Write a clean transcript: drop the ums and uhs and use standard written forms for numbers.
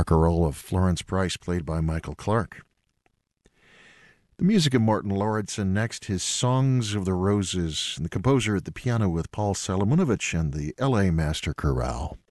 barcarolle of Florence Price, played by Michael Clark. The music of Martin Lauritsen. Next, his Songs of the Roses, and the composer at the piano with Paul Salomonovich and the L.A. Master Chorale.